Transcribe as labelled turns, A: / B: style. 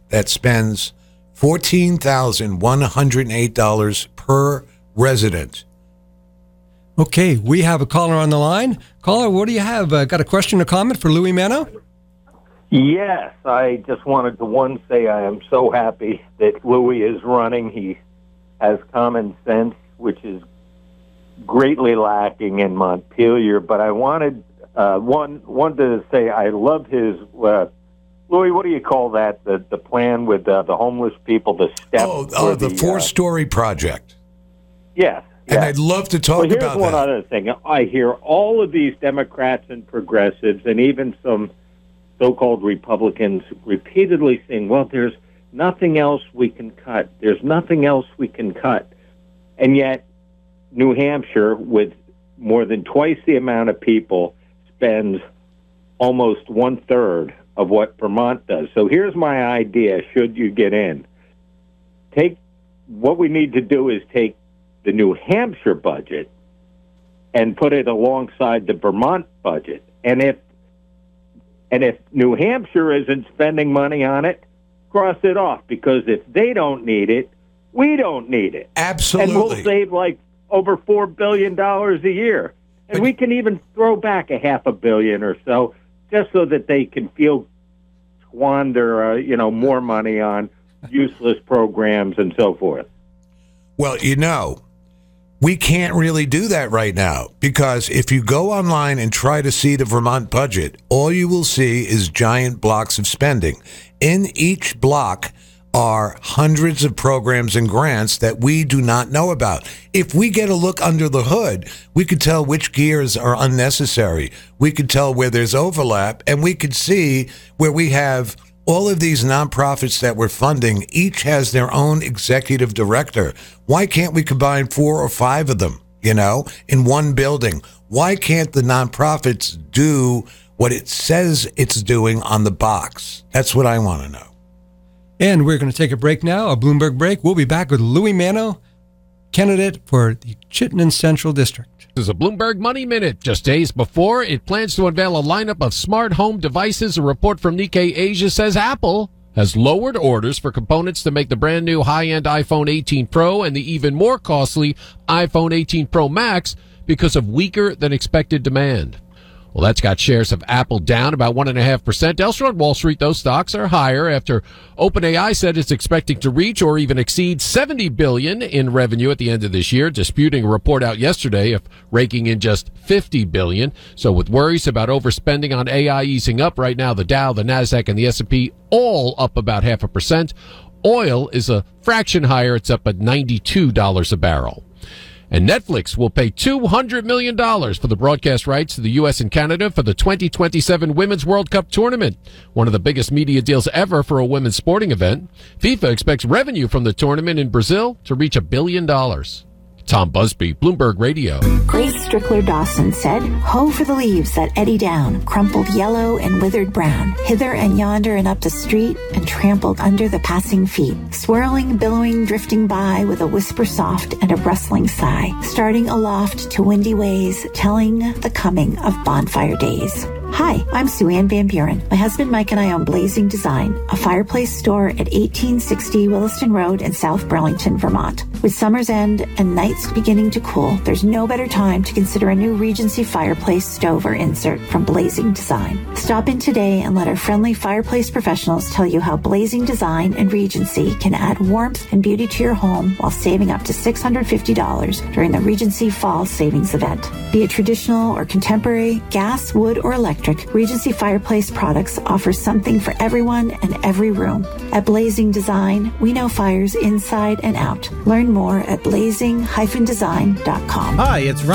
A: that spends $14,108 per resident.
B: Okay, we have a caller on the line. Caller, what do you have? Got a question or comment for Louis Mano?
C: Yes, I just wanted to say I am so happy that Louis is running. He has common sense, which is greatly lacking in Montpelier. But I wanted to say I love his Louis. What do you call that? The plan with the homeless people, the step.
A: The 4-story project.
C: Yes.
A: And I'd love to talk about that.
C: Here's one other thing. I hear all of these Democrats and progressives and even some so-called Republicans repeatedly saying, well, there's nothing else we can cut. There's nothing else we can cut. And yet New Hampshire, with more than twice the amount of people, spends almost 1/3 of what Vermont does. So here's my idea, should you get in. What we need to do is take the New Hampshire budget and put it alongside the Vermont budget. And if New Hampshire isn't spending money on it, cross it off, because if they don't need it, we don't need it.
A: Absolutely.
C: And we'll save over $4 billion a year. And we can even throw back $500 million or so, just so that they can squander more money on useless programs and so forth.
A: Well, we can't really do that right now, because if you go online and try to see the Vermont budget, all you will see is giant blocks of spending. In each block are hundreds of programs and grants that we do not know about. If we get a look under the hood, we could tell which gears are unnecessary. We could tell where there's overlap, and we could see where we have all of these nonprofits that we're funding. Each has their own executive director. Why can't we combine 4 or 5 of them, in one building? Why can't the nonprofits do what it says it's doing on the box? That's what I want to know.
B: And we're going to take a break now, a Bloomberg break. We'll be back with Louis Mano, candidate for the Chittenden Central District.
D: This is a Bloomberg Money Minute. Just days before, it plans to unveil a lineup of smart home devices. A report from Nikkei Asia says Apple has lowered orders for components to make the brand new high-end iPhone 18 Pro and the even more costly iPhone 18 Pro Max because of weaker than expected demand. Well, that's got shares of Apple down about 1.5%. Elsewhere on Wall Street, those stocks are higher after OpenAI said it's expecting to reach or even exceed $70 billion in revenue at the end of this year, disputing a report out yesterday of raking in just $50 billion. So with worries about overspending on AI easing up right now, the Dow, the Nasdaq, and the S&P all up about 0.5%. Oil is a fraction higher. It's up at $92 a barrel. And Netflix will pay $200 million for the broadcast rights to the U.S. and Canada for the 2027 Women's World Cup tournament, one of the biggest media deals ever for a women's sporting event. FIFA expects revenue from the tournament in Brazil to reach $1 billion. Tom Busby, Bloomberg Radio.
E: Grace Strickler Dawson said, "Ho for the leaves that eddy down, crumpled yellow and withered brown, hither and yonder and up the street, and trampled under the passing feet, swirling, billowing, drifting by with a whisper soft and a rustling sigh, starting aloft to windy ways, telling the coming of bonfire days." Hi, I'm Sue Ann Van Buren. My husband Mike and I own Blazing Design, a fireplace store at 1860 Williston Road in South Burlington, Vermont. With summer's end and nights beginning to cool, there's no better time to consider a new Regency fireplace stove or insert from Blazing Design. Stop in today and let our friendly fireplace professionals tell you how Blazing Design and Regency can add warmth and beauty to your home while saving up to $650 during the Regency Fall Savings Event. Be it traditional or contemporary, gas, wood, or electric, Regency Fireplace products offer something for everyone and every room. At Blazing Design, we know fires inside and out. Learn more at blazing-design.com.
F: Hi, it's Ron.